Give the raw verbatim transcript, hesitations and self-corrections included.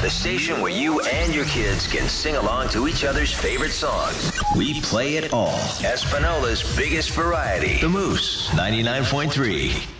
The station where you and your kids can sing along to each other's favorite songs. We play it all. Espanola's biggest variety. The Moose, ninety-nine point three.